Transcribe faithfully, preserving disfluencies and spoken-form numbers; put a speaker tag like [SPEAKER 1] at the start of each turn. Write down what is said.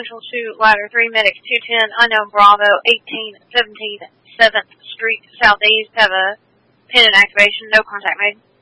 [SPEAKER 1] Central two, Ladder three, Medic two ten, Unknown Bravo, eighteen seventeen, seventh Street Southeast. Have a pin in activation, no contact made.